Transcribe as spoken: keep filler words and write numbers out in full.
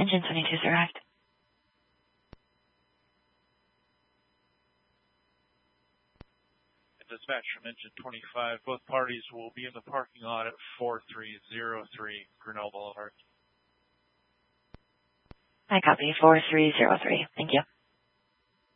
Engine twenty-two is arrived. Dispatch from Engine twenty-five. Both parties will be in the parking lot at four three zero three Grinnell Boulevard. I copy four three zero three. Thank you.